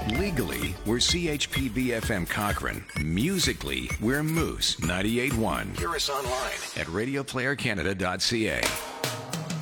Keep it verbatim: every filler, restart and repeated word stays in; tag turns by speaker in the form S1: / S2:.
S1: Legally, we're C H P B F M Cochrane. Musically, we're Moose ninety-eight point one. Hear us online at radio player canada dot c a.